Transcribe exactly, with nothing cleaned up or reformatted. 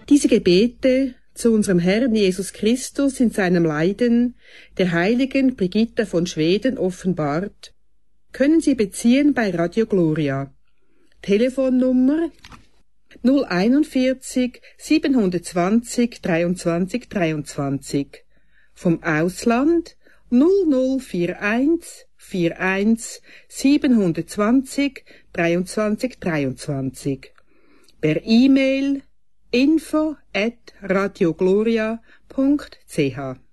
Diese Gebete zu unserem Herrn Jesus Christus in seinem Leiden, der heiligen Brigitta von Schweden offenbart, können Sie beziehen bei Radio Gloria. Telefonnummer null einundvierzig siebenhundertzwanzig dreiundzwanzig dreiundzwanzig. Vom Ausland null null eins vier eins siebenhundertzwanzig dreiundzwanzig dreiundzwanzig. Per E-Mail info at radiogloria punkt c h.